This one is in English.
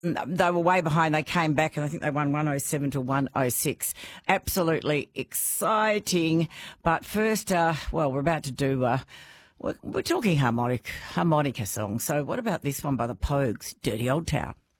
They were way behind. They came back and I think they won 107 to 106. Absolutely exciting. But first, we're about to do, we're talking harmonica songs. So what about this one by the Pogues, Dirty Old Town?